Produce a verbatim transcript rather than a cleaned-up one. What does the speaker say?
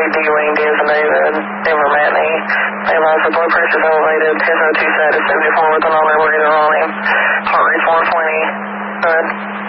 Bobby D. Wayne Diaz and David, Denver Matney. They have also blood pressure is elevated, his O two set is seventy-four with an all-night working on him. Heart rate's one twenty. Good.